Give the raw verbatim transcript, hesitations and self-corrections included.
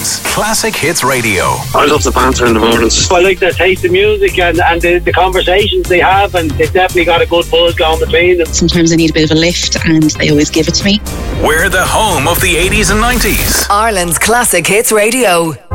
Ireland's Classic Hits Radio. I love the banter in the mornings. I like their taste of music and, and the, the conversations they have, and they've definitely got a good buzz going between them. Sometimes I need a bit of a lift and they always give it to me. We're the home of the eighties and nineties. Ireland's Classic Hits Radio.